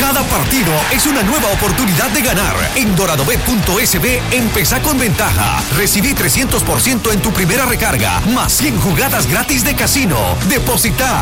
Cada partido es una nueva oportunidad de ganar. En doradobet.sb empezá con ventaja. Recibí 300% en tu primera recarga, más 100 jugadas gratis de casino. Depositá,